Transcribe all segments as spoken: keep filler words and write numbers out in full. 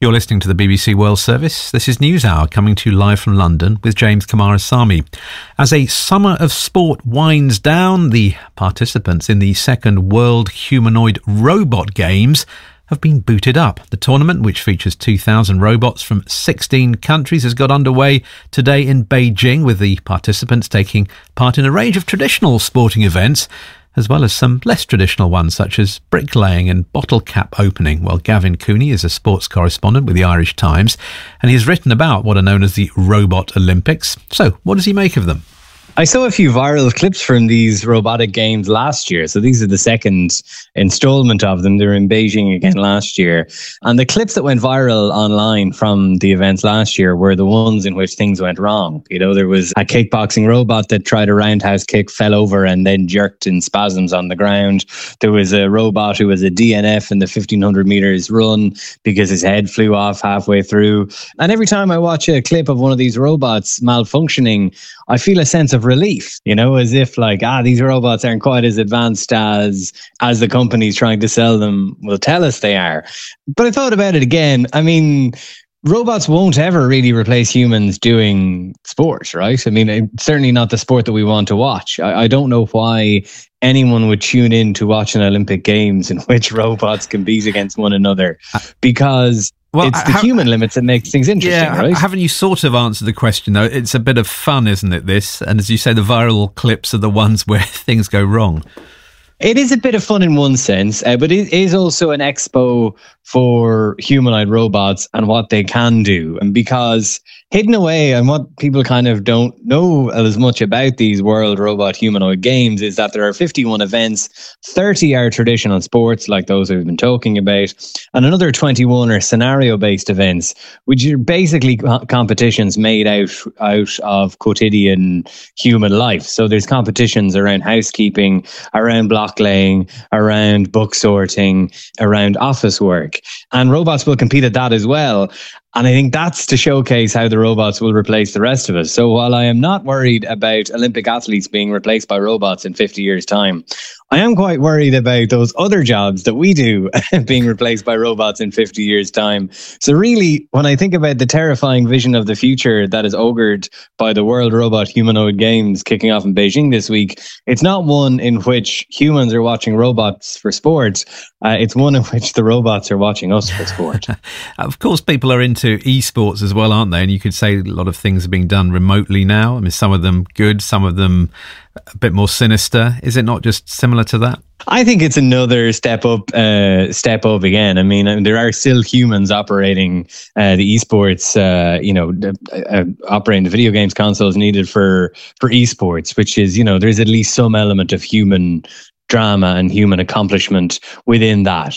You're listening to the B B C World Service. This is NewsHour, coming to you live from London with James Kamarasamy. As a summer of sport winds down, the participants in the second World Humanoid Robot Games have been booted up. The tournament, which features two thousand robots from sixteen countries, has got underway today in Beijing, with the participants taking part in a range of traditional sporting events, as well as some less traditional ones, such as bricklaying and bottle cap opening. Well, Gavin Cooney is a sports correspondent with the Irish Times, and he has written about what are known as the Robot Olympics. So, what does he make of them? I saw a few viral clips from these robotic games last year. So these are the second installment of them. They were in Beijing again last year. And the clips that went viral online from the events last year were the ones in which things went wrong. You know, there was a kickboxing robot that tried a roundhouse kick, fell over and then jerked in spasms on the ground. There was a robot who was a D N F in the fifteen hundred meters run because his head flew off halfway through. And every time I watch a clip of one of these robots malfunctioning, I feel a sense of relief, you know, as if like, ah, these robots aren't quite as advanced as as the companies trying to sell them will tell us they are. But I thought about it again. I mean, robots won't ever really replace humans doing sport, right? I mean, it's certainly not the sport that we want to watch. I, I don't know why anyone would tune in to watch an Olympic Games in which robots compete against one another, because Well, it's the ha- human limits that makes things interesting, yeah, right? Haven't you sort of answered the question, though? It's a bit of fun, isn't it, this? And as you say, the viral clips are the ones where things go wrong. It is a bit of fun in one sense, uh, but it is also an expo for humanoid robots and what they can do. And because hidden away, and what people kind of don't know as much about these World Robot Humanoid Games, is that there are fifty-one events, thirty are traditional sports like those we've been talking about, and another twenty-one are scenario-based events, which are basically competitions made out, out of quotidian human life. So there's competitions around housekeeping, around block laying, around book sorting, around office work. And robots will compete at that as well. And I think that's to showcase how the robots will replace the rest of us. So while I am not worried about Olympic athletes being replaced by robots in fifty years' time, I am quite worried about those other jobs that we do being replaced by robots in fifty years' time. So really, when I think about the terrifying vision of the future that is augured by the World Robot Humanoid Games kicking off in Beijing this week, it's not one in which humans are watching robots for sport. Uh, it's one in which the robots are watching us for sport. Of course, people are into esports as well, aren't they? And you could say a lot of things are being done remotely now. I mean, some of them good, some of them a bit more sinister. Is it not just similar to that? I think it's another step up, uh, step up again. I mean, there are still humans operating uh, the esports, uh, you know, uh, operating the video games consoles needed for, for esports, which is, you know, there's at least some element of human drama and human accomplishment within that.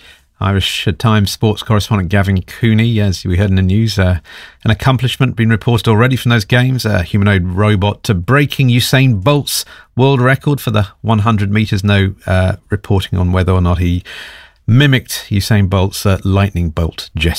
Irish Times sports correspondent Gavin Cooney, as we heard in the news, uh, an accomplishment being reported already from those games, a humanoid robot to breaking Usain Bolt's world record for the one hundred metres. No uh, reporting on whether or not he mimicked Usain Bolt's uh, lightning bolt gesture.